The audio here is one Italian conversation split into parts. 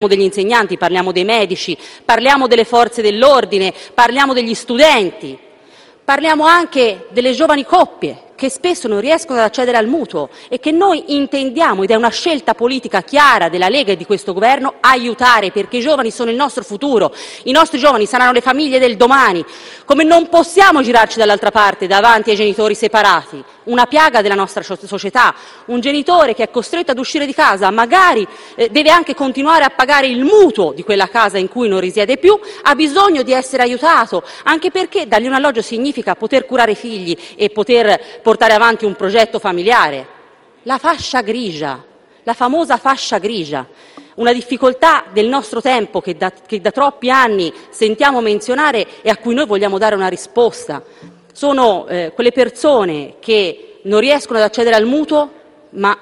degli insegnanti, parliamo dei medici, parliamo delle forze dell'ordine, parliamo degli studenti, parliamo anche delle giovani coppie che spesso non riescono ad accedere al mutuo e che noi intendiamo, ed è una scelta politica chiara della Lega e di questo Governo, aiutare, perché i giovani sono il nostro futuro, i nostri giovani saranno le famiglie del domani. Come non possiamo girarci dall'altra parte davanti ai genitori separati, una piaga della nostra società, un genitore che è costretto ad uscire di casa, magari deve anche continuare a pagare il mutuo di quella casa in cui non risiede più, ha bisogno di essere aiutato, anche perché dargli un alloggio significa poter curare i figli e poter portare avanti un progetto familiare. La fascia grigia, la famosa fascia grigia, una difficoltà del nostro tempo che da troppi anni sentiamo menzionare e a cui noi vogliamo dare una risposta. Sono quelle persone che non riescono ad accedere al mutuo, ma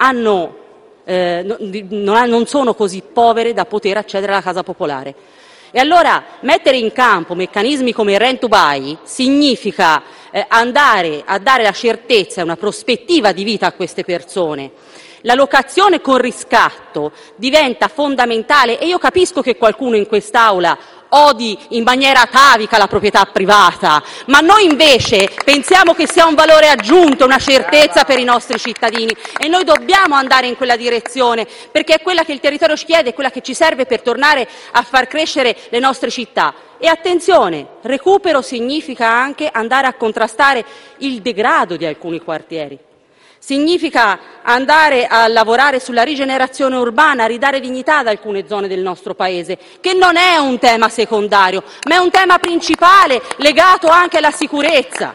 non sono così povere da poter accedere alla casa popolare. E allora mettere in campo meccanismi come il Rent to Buy significa andare a dare la certezza e una prospettiva di vita a queste persone. La locazione con riscatto diventa fondamentale e io capisco che qualcuno in quest'Aula odi in maniera atavica la proprietà privata, ma noi invece pensiamo che sia un valore aggiunto, una certezza per i nostri cittadini e noi dobbiamo andare in quella direzione perché è quella che il territorio ci chiede, è quella che ci serve per tornare a far crescere le nostre città. E attenzione, recupero significa anche andare a contrastare il degrado di alcuni quartieri. Significa andare a lavorare sulla rigenerazione urbana, a ridare dignità ad alcune zone del nostro Paese, che non è un tema secondario, ma è un tema principale legato anche alla sicurezza.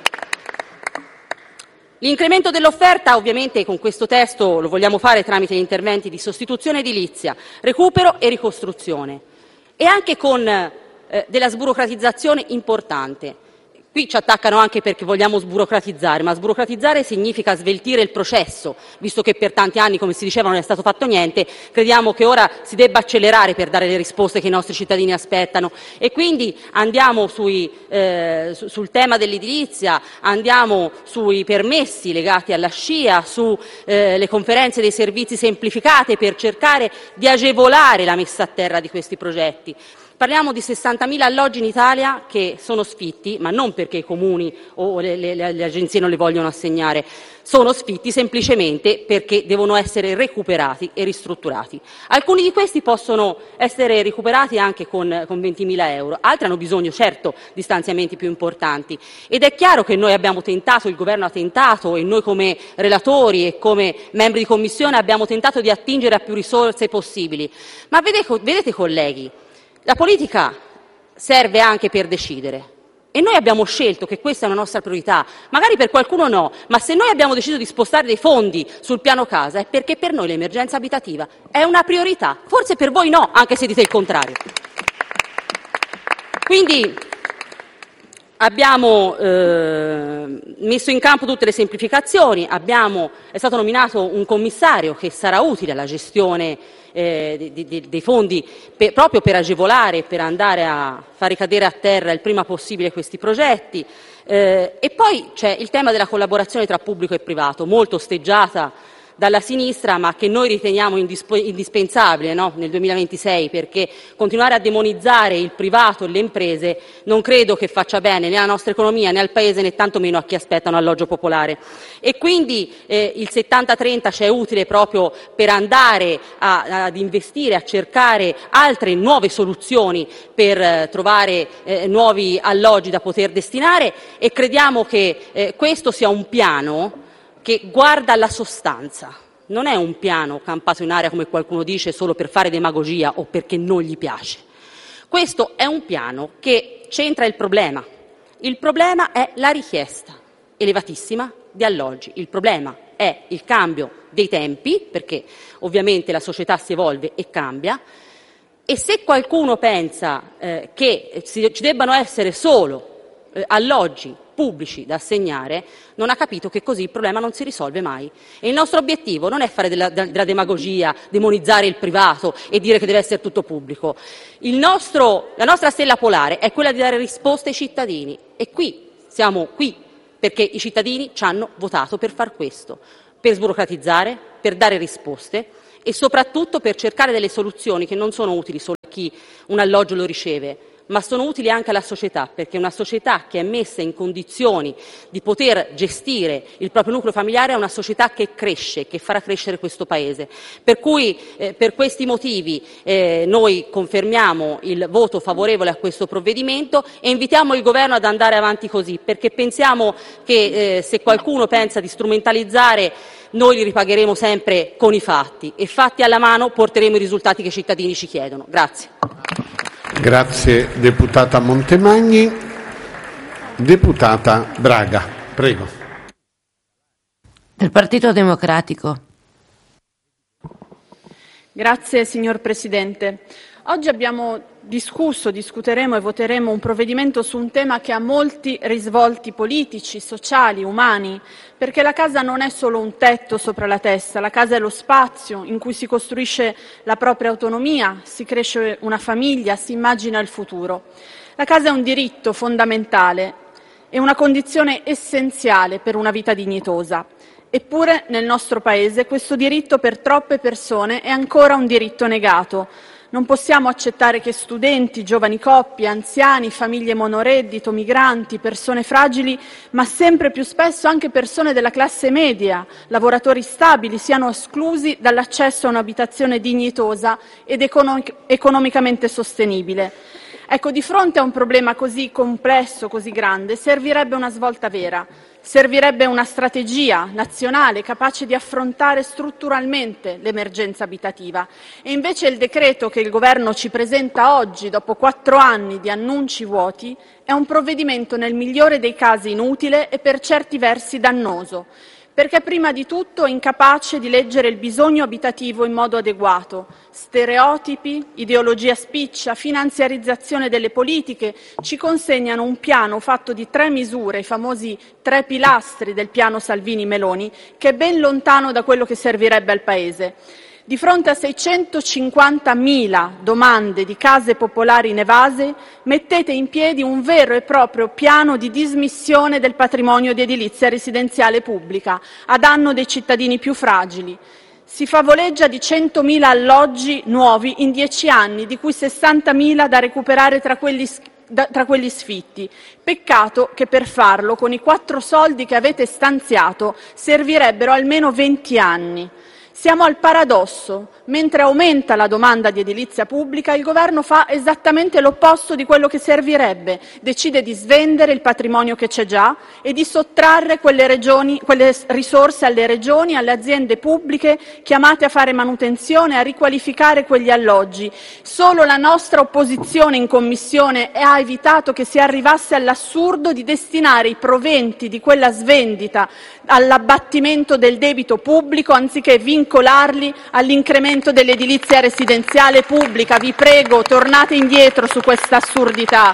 L'incremento dell'offerta, ovviamente, con questo testo lo vogliamo fare tramite gli interventi di sostituzione edilizia, recupero e ricostruzione, e anche con della sburocratizzazione importante. Qui ci attaccano anche perché vogliamo sburocratizzare, ma sburocratizzare significa sveltire il processo, visto che per tanti anni, come si diceva, non è stato fatto niente, crediamo che ora si debba accelerare per dare le risposte che i nostri cittadini aspettano e quindi andiamo sul tema dell'edilizia, andiamo sui permessi legati alla SCIA, sulle conferenze dei servizi semplificate per cercare di agevolare la messa a terra di questi progetti. Parliamo di 60.000 alloggi in Italia che sono sfitti, ma non perché i comuni o le agenzie non li vogliono assegnare, sono sfitti semplicemente perché devono essere recuperati e ristrutturati. Alcuni di questi possono essere recuperati anche con 20.000 euro, altri hanno bisogno certo di stanziamenti più importanti ed è chiaro che noi abbiamo tentato, il Governo ha tentato e noi come relatori e come membri di Commissione abbiamo tentato di attingere a più risorse possibili. Ma vedete colleghi, la politica serve anche per decidere e noi abbiamo scelto che questa è una nostra priorità, magari per qualcuno no, ma se noi abbiamo deciso di spostare dei fondi sul piano casa è perché per noi l'emergenza abitativa è una priorità, forse per voi no, anche se dite il contrario. Quindi abbiamo messo in campo tutte le semplificazioni, è stato nominato un commissario che sarà utile alla gestione dei fondi proprio per agevolare, per andare a far ricadere a terra il prima possibile questi progetti. E poi c'è il tema della collaborazione tra pubblico e privato, molto osteggiata dalla sinistra, ma che noi riteniamo indispensabile nel 2026, perché continuare a demonizzare il privato e le imprese non credo che faccia bene né alla nostra economia né al Paese né tantomeno a chi aspetta un alloggio popolare. E quindi il 70-30 ci è utile proprio per andare ad investire, a cercare altre nuove soluzioni per trovare nuovi alloggi da poter destinare e crediamo che questo sia un piano che guarda alla sostanza, non è un piano campato in aria come qualcuno dice solo per fare demagogia o perché non gli piace. Questo è un piano che centra il problema. Il problema è la richiesta elevatissima di alloggi, il problema è il cambio dei tempi, perché ovviamente la società si evolve e cambia, e se qualcuno pensa che ci debbano essere solo alloggi pubblici da assegnare, non ha capito che così il problema non si risolve mai. E il nostro obiettivo non è fare della demagologia, demonizzare il privato e dire che deve essere tutto pubblico. La nostra stella polare è quella di dare risposte ai cittadini e siamo qui perché i cittadini ci hanno votato per far questo, per sburocratizzare, per dare risposte e soprattutto per cercare delle soluzioni che non sono utili solo chi un alloggio lo riceve, ma sono utili anche alla società, perché una società che è messa in condizioni di poter gestire il proprio nucleo familiare è una società che cresce, che farà crescere questo Paese. Per cui, per questi motivi, noi confermiamo il voto favorevole a questo provvedimento e invitiamo il Governo ad andare avanti così, perché pensiamo che se qualcuno pensa di strumentalizzare, noi li ripagheremo sempre con i fatti, e fatti alla mano porteremo i risultati che i cittadini ci chiedono. Grazie. Grazie deputata Montemagni. Deputata Braga, prego. Del Partito Democratico. Grazie signor Presidente. Oggi abbiamo discuteremo e voteremo un provvedimento su un tema che ha molti risvolti politici, sociali, umani, perché la casa non è solo un tetto sopra la testa, la casa è lo spazio in cui si costruisce la propria autonomia, si cresce una famiglia, si immagina il futuro. La casa è un diritto fondamentale e una condizione essenziale per una vita dignitosa. Eppure nel nostro Paese questo diritto per troppe persone è ancora un diritto negato. Non possiamo accettare che studenti, giovani coppie, anziani, famiglie monoreddito, migranti, persone fragili, ma sempre più spesso anche persone della classe media, lavoratori stabili, siano esclusi dall'accesso a un'abitazione dignitosa ed economicamente sostenibile. Ecco, di fronte a un problema così complesso, così grande, servirebbe una svolta vera. Servirebbe una strategia nazionale capace di affrontare strutturalmente l'emergenza abitativa e invece il decreto che il Governo ci presenta oggi, dopo 4 anni di annunci vuoti, è un provvedimento nel migliore dei casi inutile e per certi versi dannoso, perché prima di tutto è incapace di leggere il bisogno abitativo in modo adeguato. Stereotipi, ideologia spiccia, finanziarizzazione delle politiche ci consegnano un piano fatto di 3 misure, i famosi 3 pilastri del piano Salvini-Meloni, che è ben lontano da quello che servirebbe al Paese. Di fronte a 650.000 domande di case popolari inevase, mettete in piedi un vero e proprio piano di dismissione del patrimonio di edilizia residenziale pubblica a danno dei cittadini più fragili. Si favoleggia di 100.000 alloggi nuovi in 10 anni, di cui 60.000 da recuperare tra quelli sfitti. Peccato che per farlo, con i 4 soldi che avete stanziato, servirebbero almeno 20 anni. Siamo al paradosso: mentre aumenta la domanda di edilizia pubblica, il Governo fa esattamente l'opposto di quello che servirebbe, decide di svendere il patrimonio che c'è già e di sottrarre quelle risorse alle regioni, alle aziende pubbliche chiamate a fare manutenzione, a riqualificare quegli alloggi. Solo la nostra opposizione in Commissione ha evitato che si arrivasse all'assurdo di destinare i proventi di quella svendita all'abbattimento del debito pubblico anziché vincolarli all'incremento dell'edilizia residenziale pubblica. Vi prego, tornate indietro su questa assurdità.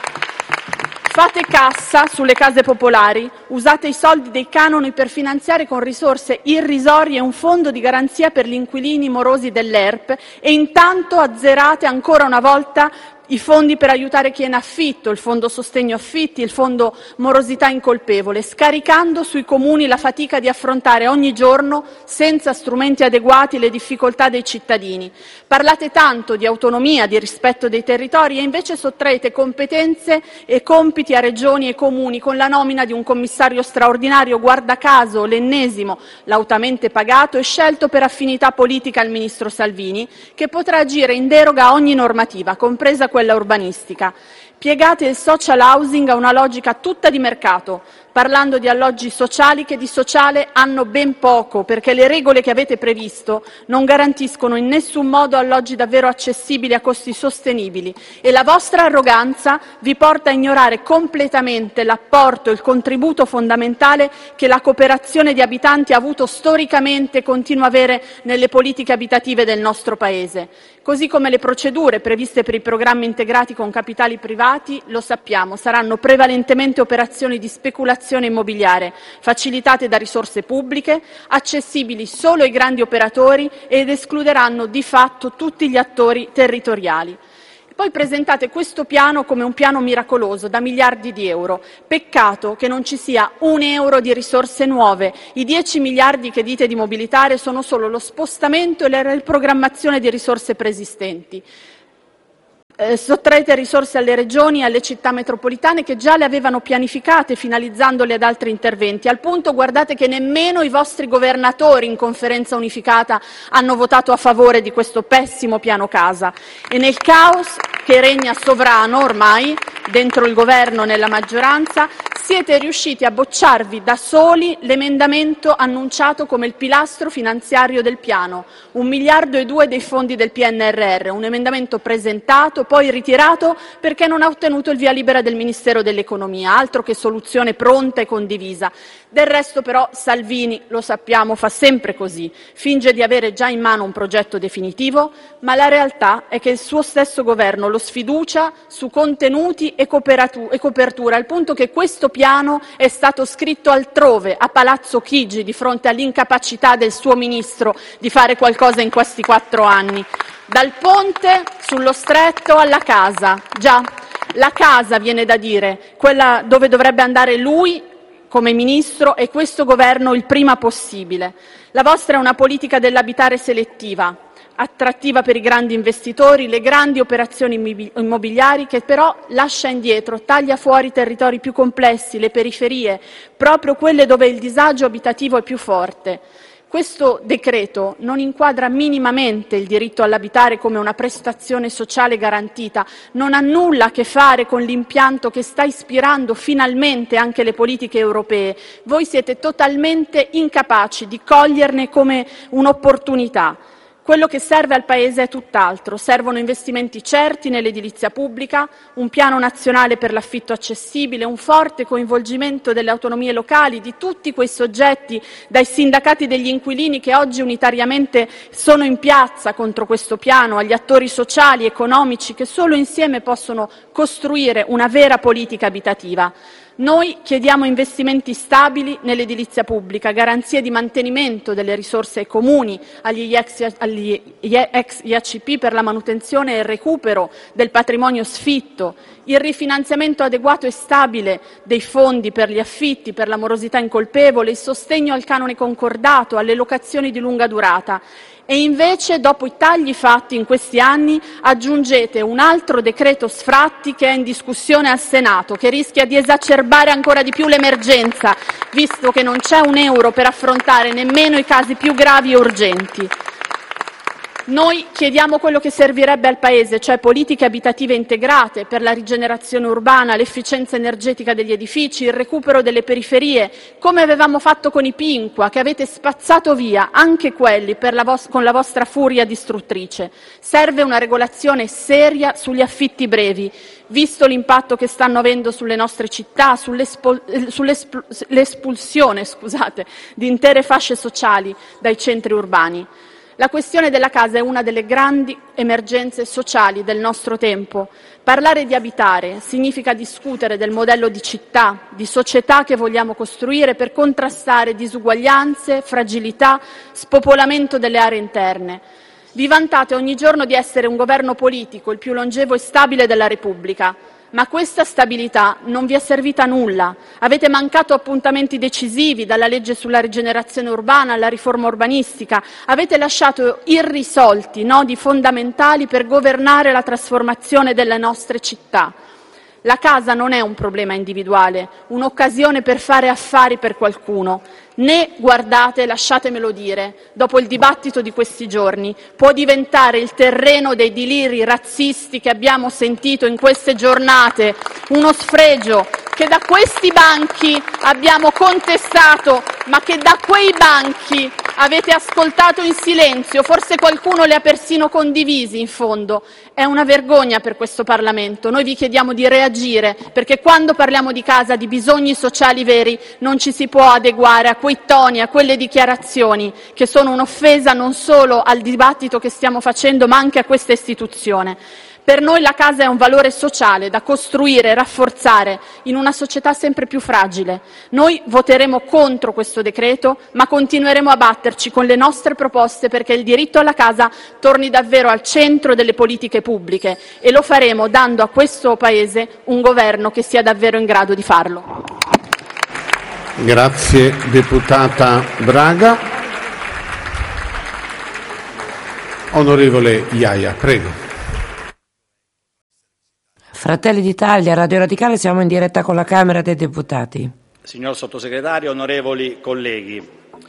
Fate cassa sulle case popolari, usate i soldi dei canoni per finanziare con risorse irrisorie un fondo di garanzia per gli inquilini morosi dell'ERP e intanto azzerate ancora una volta i fondi per aiutare chi è in affitto, il fondo sostegno affitti, il fondo morosità incolpevole, scaricando sui comuni la fatica di affrontare ogni giorno, senza strumenti adeguati, le difficoltà dei cittadini. Parlate tanto di autonomia, di rispetto dei territori e invece sottraete competenze e compiti a regioni e comuni con la nomina di un commissario straordinario, guarda caso l'ennesimo, lautamente pagato e scelto per affinità politica al ministro Salvini, che potrà agire in deroga a ogni normativa, compresa quella urbanistica. Piegate il social housing a una logica tutta di mercato, parlando di alloggi sociali che di sociale hanno ben poco, perché le regole che avete previsto non garantiscono in nessun modo alloggi davvero accessibili a costi sostenibili e la vostra arroganza vi porta a ignorare completamente l'apporto e il contributo fondamentale che la cooperazione di abitanti ha avuto storicamente e continua a avere nelle politiche abitative del nostro Paese. Così come le procedure previste per i programmi integrati con capitali privati, lo sappiamo, saranno prevalentemente operazioni di speculazione immobiliare, facilitate da risorse pubbliche, accessibili solo ai grandi operatori ed escluderanno di fatto tutti gli attori territoriali. Poi presentate questo piano come un piano miracoloso da miliardi di euro. Peccato che non ci sia un euro di risorse nuove. I 10 miliardi che dite di mobilitare sono solo lo spostamento e la riprogrammazione di risorse preesistenti. sottraete risorse alle regioni e alle città metropolitane che già le avevano pianificate finalizzandole ad altri interventi, al punto, guardate, che nemmeno i vostri governatori in conferenza unificata hanno votato a favore di questo pessimo piano casa. E nel caos che regna sovrano ormai dentro il governo, nella maggioranza, siete riusciti a bocciarvi da soli l'emendamento annunciato come il pilastro finanziario del piano, 1,2 miliardi dei fondi del PNRR, un emendamento presentato, poi ritirato perché non ha ottenuto il via libera del Ministero dell'Economia, altro che soluzione pronta e condivisa. Del resto però Salvini, lo sappiamo, fa sempre così, finge di avere già in mano un progetto definitivo, ma la realtà è che il suo stesso governo lo sfiducia su contenuti e copertura, al punto che questo piano è stato scritto altrove, a Palazzo Chigi, di fronte all'incapacità del suo ministro di fare qualcosa in questi 4 anni. Dal ponte sullo Stretto alla casa. Già, la casa, viene da dire, quella dove dovrebbe andare lui come ministro e questo governo il prima possibile. La vostra è una politica dell'abitare selettiva, attrattiva per i grandi investitori, le grandi operazioni immobiliari, che però lascia indietro, taglia fuori i territori più complessi, le periferie, proprio quelle dove il disagio abitativo è più forte. Questo decreto non inquadra minimamente il diritto all'abitare come una prestazione sociale garantita, non ha nulla a che fare con l'impianto che sta ispirando finalmente anche le politiche europee. Voi siete totalmente incapaci di coglierne come un'opportunità. Quello che serve al Paese è tutt'altro. Servono investimenti certi nell'edilizia pubblica, un piano nazionale per l'affitto accessibile, un forte coinvolgimento delle autonomie locali, di tutti quei soggetti, dai sindacati degli inquilini che oggi unitariamente sono in piazza contro questo piano, agli attori sociali, economici, che solo insieme possono costruire una vera politica abitativa. Noi chiediamo investimenti stabili nell'edilizia pubblica, garanzie di mantenimento delle risorse ai comuni, agli ex IACP per la manutenzione e il recupero del patrimonio sfitto, il rifinanziamento adeguato e stabile dei fondi per gli affitti, per la morosità incolpevole, il sostegno al canone concordato, alle locazioni di lunga durata. E invece, dopo i tagli fatti in questi anni, aggiungete un altro decreto sfratti che è in discussione al Senato, che rischia di esacerbare ancora di più l'emergenza, visto che non c'è un euro per affrontare nemmeno i casi più gravi e urgenti. Noi chiediamo quello che servirebbe al Paese, cioè politiche abitative integrate per la rigenerazione urbana, l'efficienza energetica degli edifici, il recupero delle periferie, come avevamo fatto con i Pinqua, che avete spazzato via, anche quelli con la vostra furia distruttrice. Serve una regolazione seria sugli affitti brevi, visto l'impatto che stanno avendo sulle nostre città, sull'espulsione di intere fasce sociali dai centri urbani. La questione della casa è una delle grandi emergenze sociali del nostro tempo. Parlare di abitare significa discutere del modello di città, di società che vogliamo costruire per contrastare disuguaglianze, fragilità, spopolamento delle aree interne. Vi vantate ogni giorno di essere un governo politico, il più longevo e stabile della Repubblica. Ma questa stabilità non vi è servita a nulla. Avete mancato appuntamenti decisivi, dalla legge sulla rigenerazione urbana alla riforma urbanistica. Avete lasciato irrisolti nodi fondamentali per governare la trasformazione delle nostre città. La casa non è un problema individuale, un'occasione per fare affari per qualcuno. Né, guardate, lasciatemelo dire, dopo il dibattito di questi giorni, può diventare il terreno dei deliri razzisti che abbiamo sentito in queste giornate, uno sfregio che da questi banchi abbiamo contestato, ma che da quei banchi avete ascoltato in silenzio, forse qualcuno li ha persino condivisi in fondo. È una vergogna per questo Parlamento. Noi vi chiediamo di reagire, perché quando parliamo di casa, di bisogni sociali veri, non ci si può adeguare a quei toni, a quelle dichiarazioni che sono un'offesa non solo al dibattito che stiamo facendo, ma anche a questa istituzione. Per noi la casa è un valore sociale da costruire e rafforzare in una società sempre più fragile. Noi voteremo contro questo decreto, ma continueremo a batterci con le nostre proposte perché il diritto alla casa torni davvero al centro delle politiche pubbliche, e lo faremo dando a questo Paese un governo che sia davvero in grado di farlo. Grazie deputata Braga. Onorevole Iaia, prego. Fratelli d'Italia, Radio Radicale, siamo in diretta con la Camera dei Deputati. Signor Sottosegretario, onorevoli colleghi,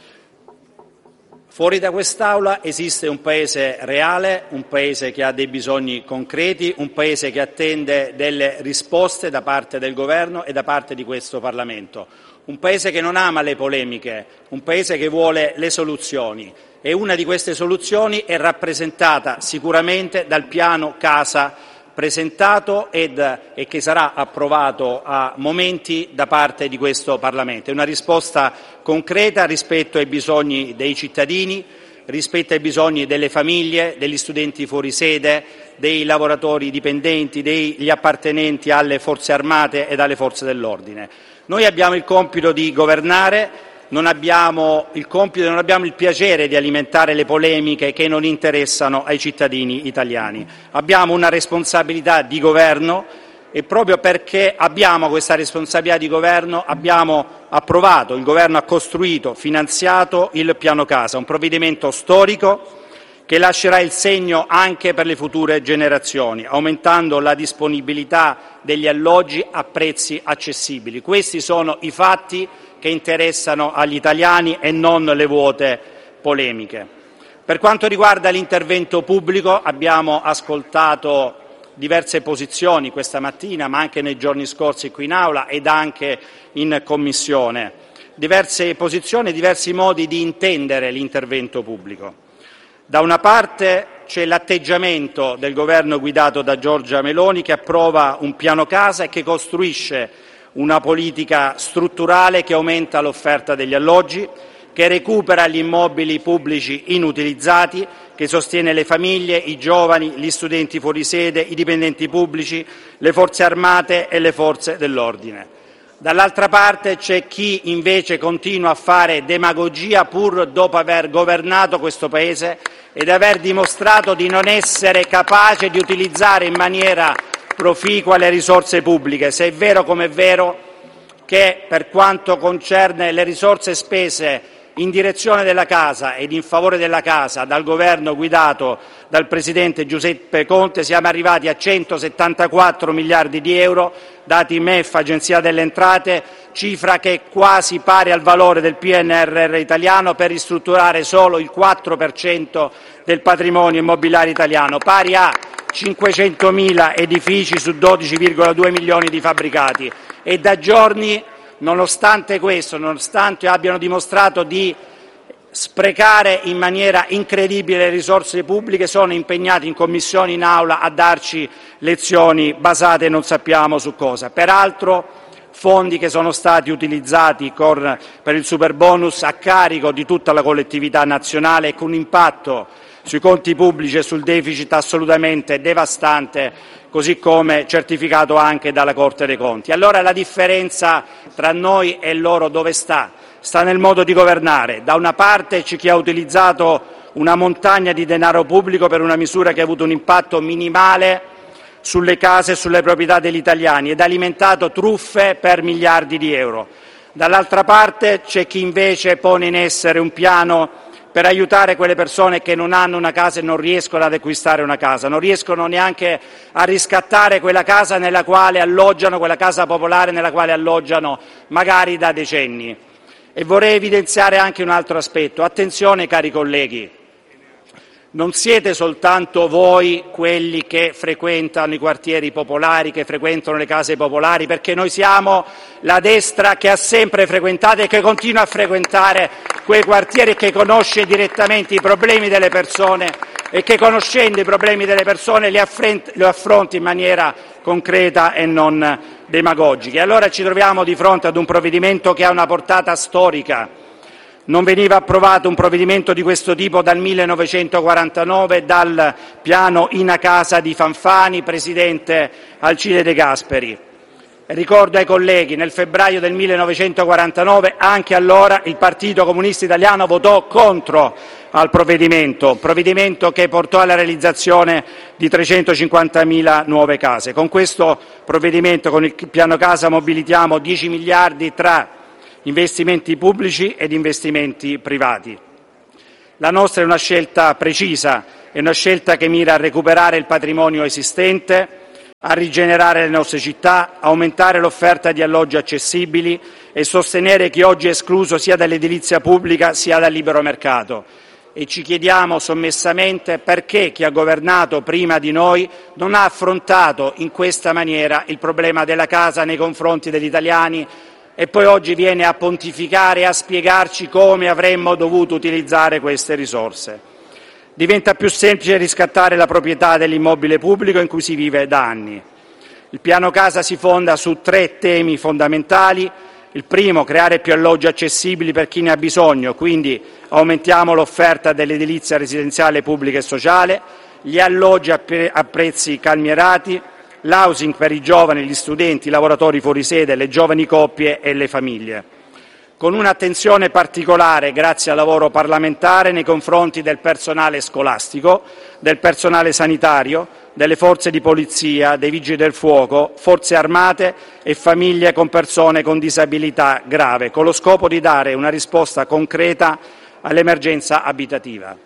fuori da quest'Aula esiste un Paese reale, un Paese che ha dei bisogni concreti, un Paese che attende delle risposte da parte del Governo e da parte di questo Parlamento. Un Paese che non ama le polemiche, un Paese che vuole le soluzioni e una di queste soluzioni è rappresentata sicuramente dal piano casa presentato e che sarà approvato a momenti da parte di questo Parlamento. È una risposta concreta rispetto ai bisogni dei cittadini, rispetto ai bisogni delle famiglie, degli studenti fuori sede, dei lavoratori dipendenti, degli appartenenti alle forze armate ed alle forze dell'ordine. Noi abbiamo il compito di governare, non abbiamo il piacere di alimentare le polemiche che non interessano ai cittadini italiani. Abbiamo una responsabilità di governo e proprio perché abbiamo questa responsabilità di governo abbiamo approvato, il Governo ha costruito, finanziato il Piano Casa, un provvedimento storico che lascerà il segno anche per le future generazioni, aumentando la disponibilità degli alloggi a prezzi accessibili. Questi sono i fatti che interessano agli italiani e non le vuote polemiche. Per quanto riguarda l'intervento pubblico, abbiamo ascoltato diverse posizioni questa mattina, ma anche nei giorni scorsi qui in Aula ed anche in Commissione, diverse posizioni e diversi modi di intendere l'intervento pubblico. Da una parte c'è l'atteggiamento del Governo guidato da Giorgia Meloni che approva un piano casa e che costruisce una politica strutturale che aumenta l'offerta degli alloggi, che recupera gli immobili pubblici inutilizzati, che sostiene le famiglie, i giovani, gli studenti fuori sede, i dipendenti pubblici, le forze armate e le forze dell'ordine. Dall'altra parte c'è chi invece continua a fare demagogia pur dopo aver governato questo Paese ed aver dimostrato di non essere capace di utilizzare in maniera proficua le risorse pubbliche, se è vero come è vero che per quanto concerne le risorse spese in direzione della casa ed in favore della casa dal Governo guidato dal Presidente Giuseppe Conte siamo arrivati a 174 miliardi di euro, dati MEF, Agenzia delle Entrate, cifra che è quasi pari al valore del PNRR italiano per ristrutturare solo il 4% del patrimonio immobiliare italiano, pari a 500.000 edifici su 12,2 milioni di fabbricati. E da giorni, nonostante questo, nonostante abbiano dimostrato di sprecare in maniera incredibile le risorse pubbliche, sono impegnati in commissione, in aula, a darci lezioni basate non sappiamo su cosa. Peraltro fondi che sono stati utilizzati per il superbonus a carico di tutta la collettività nazionale e con un impatto sui conti pubblici e sul deficit assolutamente devastante, così come certificato anche dalla Corte dei Conti. Allora la differenza tra noi e loro dove sta? Sta nel modo di governare. Da una parte c'è chi ha utilizzato una montagna di denaro pubblico per una misura che ha avuto un impatto minimale sulle case e sulle proprietà degli italiani ed ha alimentato truffe per miliardi di euro. Dall'altra parte c'è chi invece pone in essere un piano per aiutare quelle persone che non hanno una casa e non riescono ad acquistare una casa, non riescono neanche a riscattare quella casa nella quale alloggiano, quella casa popolare nella quale alloggiano magari da decenni. E vorrei evidenziare anche un altro aspetto. Attenzione cari colleghi, non siete soltanto voi quelli che frequentano i quartieri popolari, che frequentano le case popolari, perché noi siamo la destra che ha sempre frequentato e che continua a frequentare quei quartieri e che conosce direttamente i problemi delle persone e che conoscendo i problemi delle persone li affronta in maniera concreta e non demagogica. E allora ci troviamo di fronte ad un provvedimento che ha una portata storica. Non veniva approvato un provvedimento di questo tipo dal 1949 dal piano Ina Casa di Fanfani, presidente Alcide De Gasperi. Ricordo ai colleghi, nel febbraio del 1949, anche allora il Partito Comunista Italiano votò contro al provvedimento che portò alla realizzazione di 350.000 nuove case. Con questo provvedimento, con il piano casa, mobilitiamo 10 miliardi tra investimenti pubblici ed investimenti privati. La nostra è una scelta precisa, è una scelta che mira a recuperare il patrimonio esistente, a rigenerare le nostre città, aumentare l'offerta di alloggi accessibili e sostenere chi oggi è escluso sia dall'edilizia pubblica sia dal libero mercato. E ci chiediamo sommessamente perché chi ha governato prima di noi non ha affrontato in questa maniera il problema della casa nei confronti degli italiani e poi oggi viene a pontificare e a spiegarci come avremmo dovuto utilizzare queste risorse. Diventa più semplice riscattare la proprietà dell'immobile pubblico in cui si vive da anni. Il piano casa si fonda su 3 temi fondamentali. Il primo, creare più alloggi accessibili per chi ne ha bisogno, quindi aumentiamo l'offerta dell'edilizia residenziale pubblica e sociale, gli alloggi a prezzi calmierati, l'housing per i giovani, gli studenti, i lavoratori fuori sede, le giovani coppie e le famiglie. Con un'attenzione particolare, grazie al lavoro parlamentare, nei confronti del personale scolastico, del personale sanitario, delle forze di polizia, dei vigili del fuoco, forze armate e famiglie con persone con disabilità grave, con lo scopo di dare una risposta concreta all'emergenza abitativa.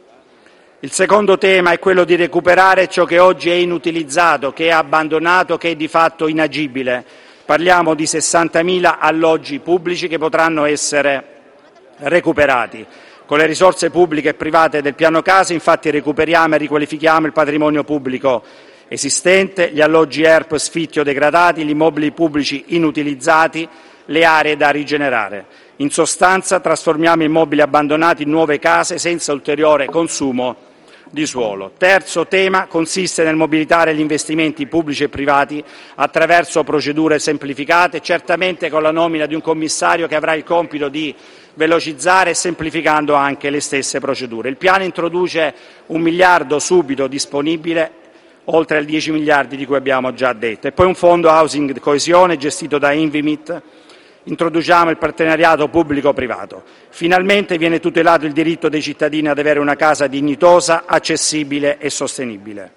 Il secondo tema è quello di recuperare ciò che oggi è inutilizzato, che è abbandonato, che è di fatto inagibile. Parliamo di 60.000 alloggi pubblici che potranno essere recuperati. Con le risorse pubbliche e private del piano casa, infatti, recuperiamo e riqualifichiamo il patrimonio pubblico esistente, gli alloggi ERP sfitti o degradati, gli immobili pubblici inutilizzati, le aree da rigenerare. In sostanza, trasformiamo immobili abbandonati in nuove case senza ulteriore consumo di suolo. Terzo tema consiste nel mobilitare gli investimenti pubblici e privati attraverso procedure semplificate, certamente con la nomina di un commissario che avrà il compito di velocizzare e semplificando anche le stesse procedure. Il piano introduce 1 miliardo subito disponibile, oltre ai 10 miliardi di cui abbiamo già detto, e poi un fondo housing di coesione gestito da Invimit. Introduciamo il partenariato pubblico-privato. Finalmente viene tutelato il diritto dei cittadini ad avere una casa dignitosa, accessibile e sostenibile.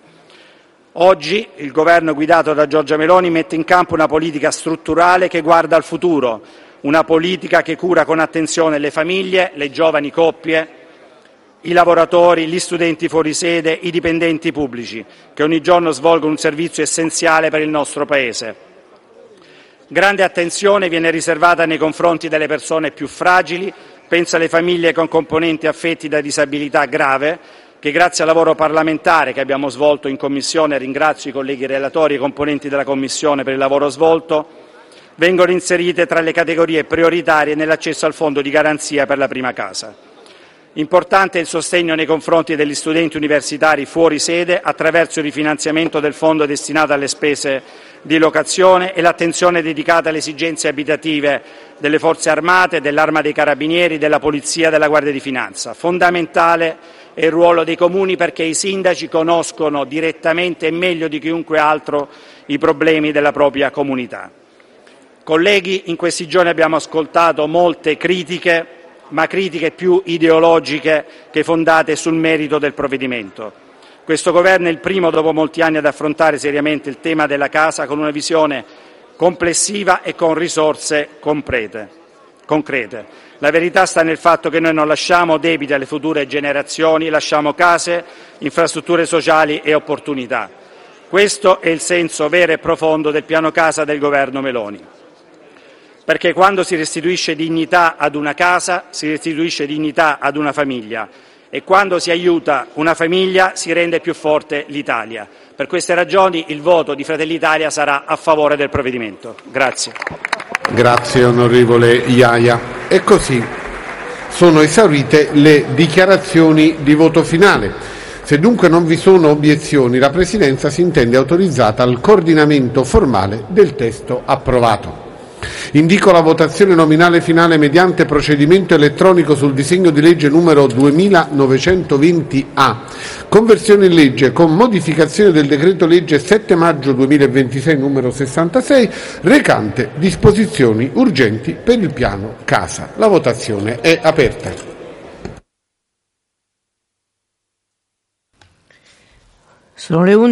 Oggi il Governo guidato da Giorgia Meloni mette in campo una politica strutturale che guarda al futuro, una politica che cura con attenzione le famiglie, le giovani coppie, i lavoratori, gli studenti fuori sede, i dipendenti pubblici, che ogni giorno svolgono un servizio essenziale per il nostro Paese. Grande attenzione viene riservata nei confronti delle persone più fragili, penso alle famiglie con componenti affetti da disabilità grave, che grazie al lavoro parlamentare che abbiamo svolto in Commissione, ringrazio i colleghi relatori e i componenti della Commissione per il lavoro svolto, vengono inserite tra le categorie prioritarie nell'accesso al fondo di garanzia per la prima casa. Importante è il sostegno nei confronti degli studenti universitari fuori sede attraverso il rifinanziamento del fondo destinato alle spese di locazione e l'attenzione dedicata alle esigenze abitative delle Forze Armate, dell'Arma dei Carabinieri, della Polizia e della Guardia di Finanza. Fondamentale è il ruolo dei comuni perché i sindaci conoscono direttamente e meglio di chiunque altro i problemi della propria comunità. Colleghi, in questi giorni abbiamo ascoltato molte critiche, ma critiche più ideologiche che fondate sul merito del provvedimento. Questo Governo è il primo dopo molti anni ad affrontare seriamente il tema della casa con una visione complessiva e con risorse concrete. La verità sta nel fatto che noi non lasciamo debiti alle future generazioni, lasciamo case, infrastrutture sociali e opportunità. Questo è il senso vero e profondo del piano casa del Governo Meloni. Perché quando si restituisce dignità ad una casa, si restituisce dignità ad una famiglia e quando si aiuta una famiglia si rende più forte l'Italia. Per queste ragioni il voto di Fratelli d'Italia sarà a favore del provvedimento. Grazie. Grazie onorevole Iaia. E così sono esaurite le dichiarazioni di voto finale. Se dunque non vi sono obiezioni, la Presidenza si intende autorizzata al coordinamento formale del testo approvato. Indico la votazione nominale finale mediante procedimento elettronico sul disegno di legge numero 2920A, conversione in legge con modificazione del decreto legge 7 maggio 2026 numero 66, recante disposizioni urgenti per il piano casa. La votazione è aperta. Sono le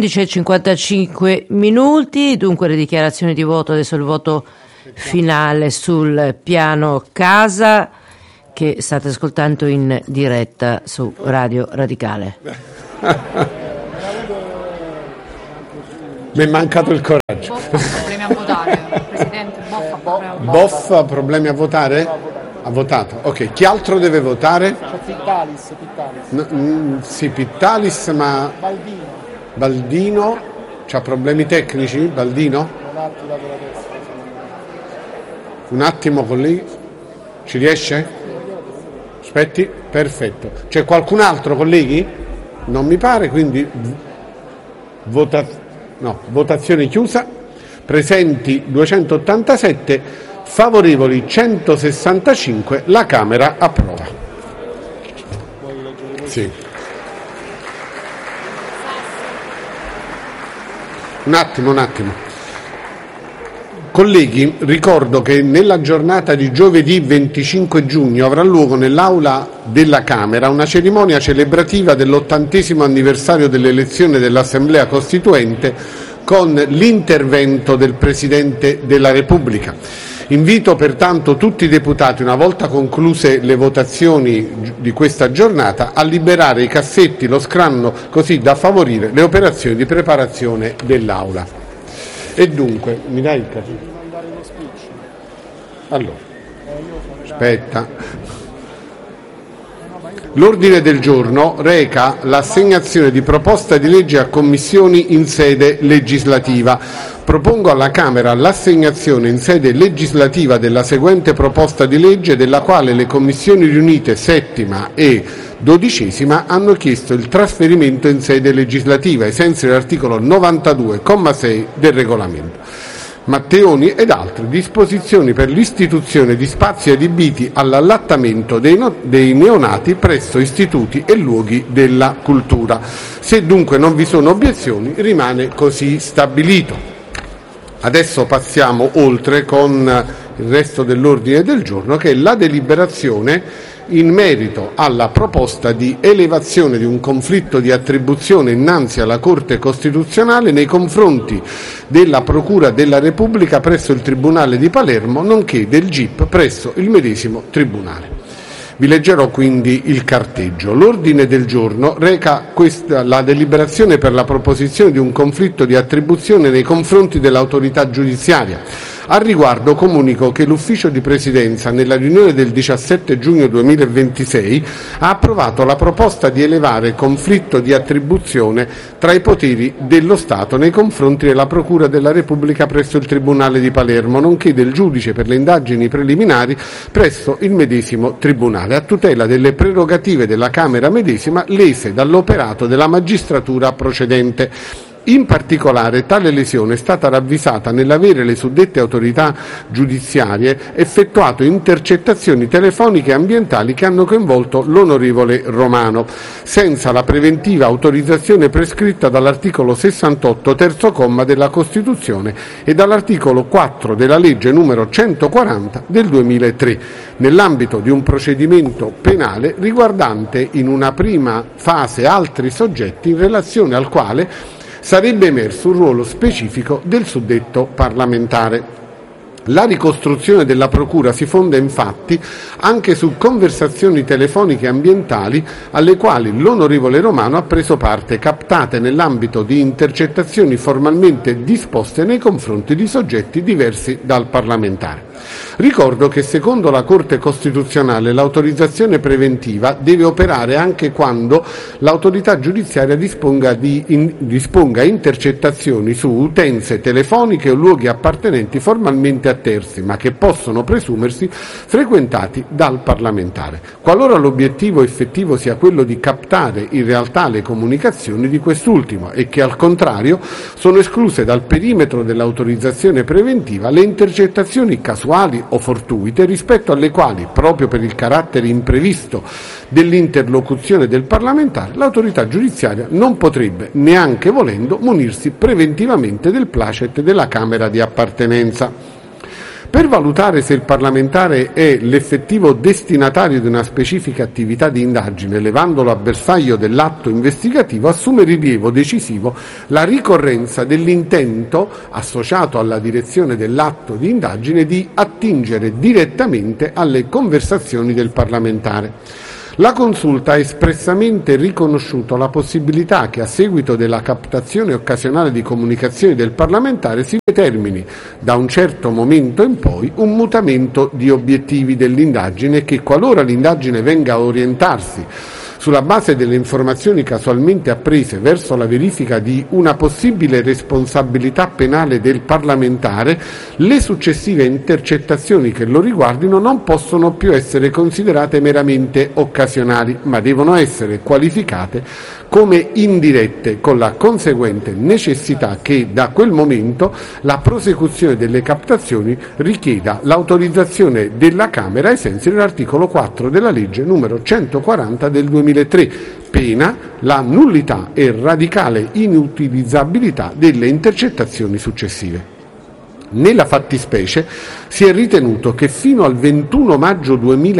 11:55, dunque le dichiarazioni di voto, adesso il voto finale sul piano casa che state ascoltando in diretta su Radio Radicale. Mi è mancato il coraggio. Boffa, problemi a votare, Presidente. Boffa, problemi a votare? Ha votato, ok. Chi altro deve votare? C'è Pittalis. Sì, Pittalis, ma Baldino c'ha problemi tecnici? Baldino? Un attimo, colleghi. Ci riesce? Aspetti, perfetto. C'è qualcun altro, colleghi? Non mi pare, quindi votazione chiusa. Presenti 287, favorevoli 165, la Camera approva. Sì. Un attimo. Colleghi, ricordo che nella giornata di giovedì 25 giugno avrà luogo nell'Aula della Camera una cerimonia celebrativa dell'80° anniversario dell'elezione dell'Assemblea Costituente con l'intervento del Presidente della Repubblica. Invito pertanto tutti i deputati, una volta concluse le votazioni di questa giornata, a liberare i cassetti, lo scranno, così da favorire le operazioni di preparazione dell'Aula. E dunque, mi dai il caso? Allora, aspetta. L'ordine del giorno reca l'assegnazione di proposta di legge a commissioni in sede legislativa. Propongo alla Camera l'assegnazione in sede legislativa della seguente proposta di legge, della quale le commissioni riunite 7ª e 12ª hanno chiesto il trasferimento in sede legislativa ai sensi dell'articolo 92,6 del regolamento. Matteoni ed altre disposizioni per l'istituzione di spazi adibiti all'allattamento dei neonati presso istituti e luoghi della cultura. Se dunque non vi sono obiezioni, rimane così stabilito. Adesso passiamo oltre con il resto dell'ordine del giorno, che è la deliberazione in merito alla proposta di elevazione di un conflitto di attribuzione innanzi alla Corte Costituzionale nei confronti della Procura della Repubblica presso il Tribunale di Palermo, nonché del GIP presso il medesimo Tribunale. Vi leggerò quindi il carteggio. L'ordine del giorno reca la deliberazione per la proposizione di un conflitto di attribuzione nei confronti dell'autorità giudiziaria. Al riguardo comunico che l'Ufficio di Presidenza, nella riunione del 17 giugno 2026, ha approvato la proposta di elevare conflitto di attribuzione tra i poteri dello Stato nei confronti della Procura della Repubblica presso il Tribunale di Palermo, nonché del giudice per le indagini preliminari presso il medesimo Tribunale, a tutela delle prerogative della Camera medesima lese dall'operato della magistratura procedente. In particolare, tale lesione è stata ravvisata nell'avere le suddette autorità giudiziarie effettuato intercettazioni telefoniche e ambientali che hanno coinvolto l'onorevole Romano, senza la preventiva autorizzazione prescritta dall'articolo 68, terzo comma della Costituzione e dall'articolo 4 della legge numero 140 del 2003, nell'ambito di un procedimento penale riguardante in una prima fase altri soggetti, in relazione al quale sarebbe emerso un ruolo specifico del suddetto parlamentare. La ricostruzione della Procura si fonda infatti anche su conversazioni telefoniche ambientali alle quali l'onorevole Romano ha preso parte, captate nell'ambito di intercettazioni formalmente disposte nei confronti di soggetti diversi dal parlamentare. Ricordo che secondo la Corte Costituzionale l'autorizzazione preventiva deve operare anche quando l'autorità giudiziaria disponga intercettazioni su utenze telefoniche o luoghi appartenenti formalmente a terzi, ma che possono presumersi frequentati dal parlamentare, qualora l'obiettivo effettivo sia quello di captare in realtà le comunicazioni di quest'ultimo e che al contrario sono escluse dal perimetro dell'autorizzazione preventiva le intercettazioni casuali o fortuite rispetto alle quali, proprio per il carattere imprevisto dell'interlocuzione del parlamentare, l'autorità giudiziaria non potrebbe, neanche volendo, munirsi preventivamente del placet della Camera di appartenenza. Per valutare se il parlamentare è l'effettivo destinatario di una specifica attività di indagine, levandolo a bersaglio dell'atto investigativo, assume rilievo decisivo la ricorrenza dell'intento, associato alla direzione dell'atto di indagine, di attingere direttamente alle conversazioni del parlamentare. La Consulta ha espressamente riconosciuto la possibilità che a seguito della captazione occasionale di comunicazioni del parlamentare si determini da un certo momento in poi un mutamento di obiettivi dell'indagine e che qualora l'indagine venga a orientarsi sulla base delle informazioni casualmente apprese verso la verifica di una possibile responsabilità penale del parlamentare, le successive intercettazioni che lo riguardino non possono più essere considerate meramente occasionali, ma devono essere qualificate come indirette, con la conseguente necessità che da quel momento la prosecuzione delle captazioni richieda l'autorizzazione della Camera ai sensi dell'articolo 4 della legge numero 140 del 2003, pena la nullità e radicale inutilizzabilità delle intercettazioni successive. Nella fattispecie si è ritenuto che fino al 21 maggio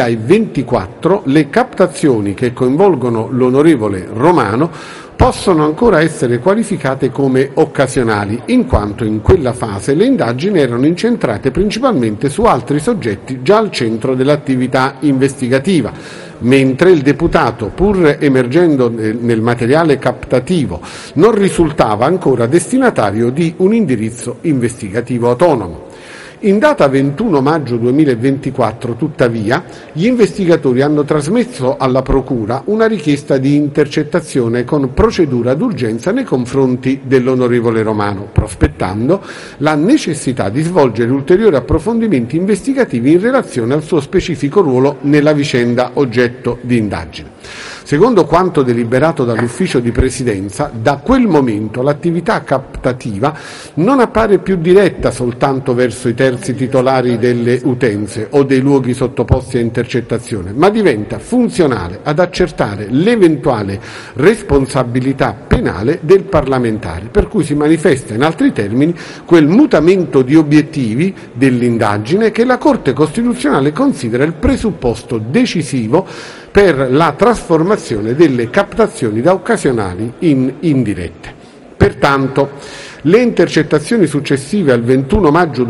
2024 le captazioni che coinvolgono l'onorevole Romano possono ancora essere qualificate come occasionali, in quanto in quella fase le indagini erano incentrate principalmente su altri soggetti già al centro dell'attività investigativa, mentre il deputato, pur emergendo nel materiale captativo, non risultava ancora destinatario di un indirizzo investigativo autonomo. In data 21 maggio 2024, tuttavia, gli investigatori hanno trasmesso alla Procura una richiesta di intercettazione con procedura d'urgenza nei confronti dell'onorevole Romano, prospettando la necessità di svolgere ulteriori approfondimenti investigativi in relazione al suo specifico ruolo nella vicenda oggetto di indagine. Secondo quanto deliberato dall'Ufficio di Presidenza, da quel momento l'attività captativa non appare più diretta soltanto verso i terzi titolari delle utenze o dei luoghi sottoposti a intercettazione, ma diventa funzionale ad accertare l'eventuale responsabilità penale del parlamentare, per cui si manifesta in altri termini quel mutamento di obiettivi dell'indagine che la Corte Costituzionale considera il presupposto decisivo per la trasformazione delle captazioni da occasionali in indirette. Pertanto, le intercettazioni successive al 21 maggio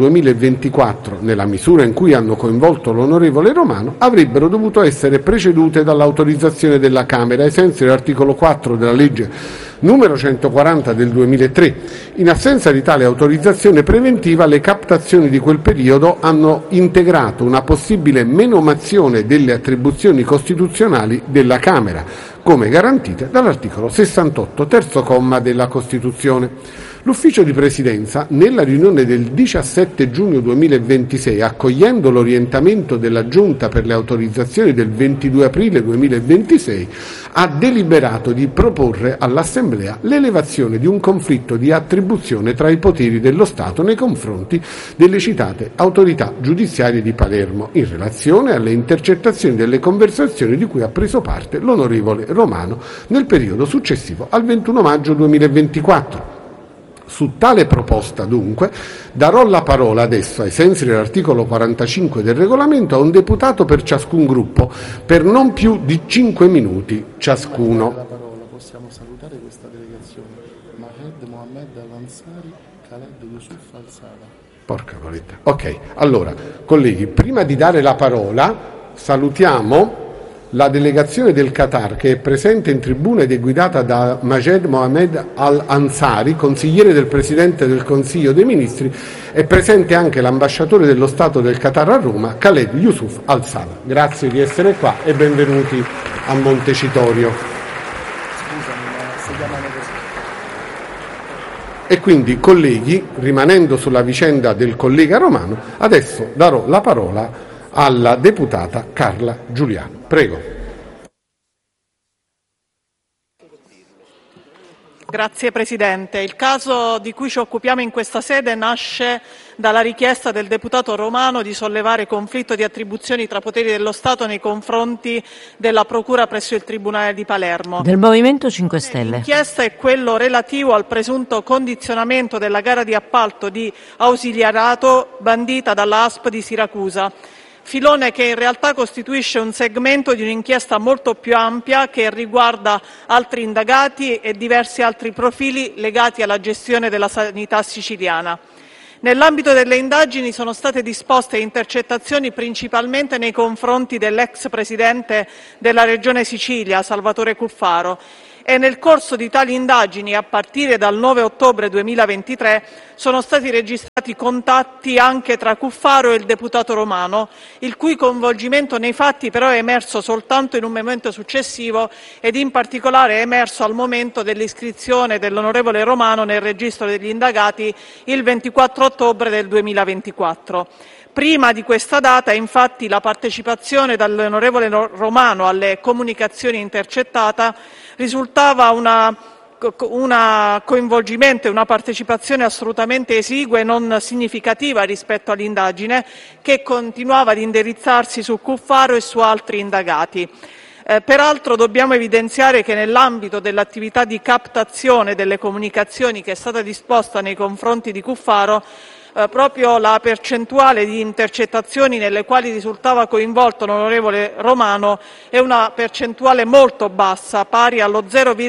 2024, nella misura in cui hanno coinvolto l'onorevole Romano, avrebbero dovuto essere precedute dall'autorizzazione della Camera ai sensi dell'articolo 4 della legge numero 140 del 2003. In assenza di tale autorizzazione preventiva, le captazioni di quel periodo hanno integrato una possibile menomazione delle attribuzioni costituzionali della Camera, come garantite dall'articolo 68, terzo comma della Costituzione. L'Ufficio di Presidenza, nella riunione del 17 giugno 2026, accogliendo l'orientamento della Giunta per le autorizzazioni del 22 aprile 2026, ha deliberato di proporre all'Assemblea l'elevazione di un conflitto di attribuzione tra i poteri dello Stato nei confronti delle citate autorità giudiziarie di Palermo, in relazione alle intercettazioni delle conversazioni di cui ha preso parte l'onorevole Romano nel periodo successivo al 21 maggio 2024. Su tale proposta, dunque, darò la parola adesso, ai sensi dell'articolo 45 del regolamento, a un deputato per ciascun gruppo, per non più di 5 minuti ciascuno. La parola, possiamo salutare questa delegazione. Mahed Mohamed Al-Ansari, Khaled Yusuf Al-Sada. Porca voletta. Ok, allora, colleghi, prima di dare la parola, salutiamo la delegazione del Qatar, che è presente in tribuna ed è guidata da Mahed Mohamed Al-Ansari, consigliere del Presidente del Consiglio dei Ministri. È presente anche l'ambasciatore dello Stato del Qatar a Roma, Khaled Yusuf Al-Sada. Grazie di essere qua e benvenuti a Montecitorio. Scusami, ma si chiamano così. E quindi, colleghi, rimanendo sulla vicenda del collega Romano, adesso darò la parola alla deputata Carla Giuliano. Prego. Grazie Presidente. Il caso di cui ci occupiamo in questa sede nasce dalla richiesta del deputato Romano di sollevare conflitto di attribuzioni tra poteri dello Stato nei confronti della Procura presso il Tribunale di Palermo. Del Movimento 5 Stelle. L'inchiesta è quello relativo al presunto condizionamento della gara di appalto di ausiliarato bandita dalla ASP di Siracusa. Filone che in realtà costituisce un segmento di un'inchiesta molto più ampia che riguarda altri indagati e diversi altri profili legati alla gestione della sanità siciliana. Nell'ambito delle indagini sono state disposte intercettazioni principalmente nei confronti dell'ex presidente della Regione Sicilia, Salvatore Cuffaro, e nel corso di tali indagini, a partire dal 9 ottobre 2023, sono stati registrati contatti anche tra Cuffaro e il deputato Romano, il cui coinvolgimento nei fatti però è emerso soltanto in un momento successivo ed in particolare è emerso al momento dell'iscrizione dell'onorevole Romano nel registro degli indagati il 24 ottobre del 2024. Prima di questa data, infatti, la partecipazione dall'onorevole Romano alle comunicazioni intercettate risultava un coinvolgimento e una partecipazione assolutamente esigua e non significativa rispetto all'indagine, che continuava ad indirizzarsi su Cuffaro e su altri indagati. Peraltro dobbiamo evidenziare che nell'ambito dell'attività di captazione delle comunicazioni che è stata disposta nei confronti di Cuffaro, proprio la percentuale di intercettazioni nelle quali risultava coinvolto l'onorevole Romano è una percentuale molto bassa, pari allo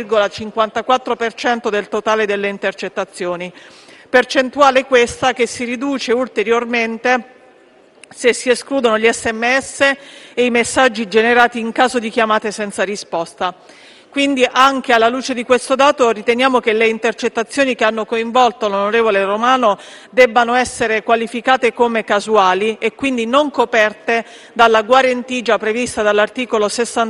0,54% del totale delle intercettazioni. Percentuale questa che si riduce ulteriormente se si escludono gli SMS e i messaggi generati in caso di chiamate senza risposta. Quindi, anche alla luce di questo dato, riteniamo che le intercettazioni che hanno coinvolto l'onorevole Romano debbano essere qualificate come casuali e quindi non coperte dalla guarentigia prevista dall'articolo